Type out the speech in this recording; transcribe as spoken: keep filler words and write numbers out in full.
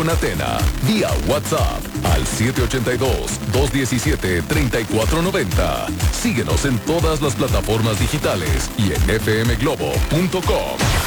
con Atena. Vía WhatsApp al siete ocho dos, dos uno siete, tres cuatro nueve cero. Síguenos en todas las plataformas digitales y en f m globo punto com.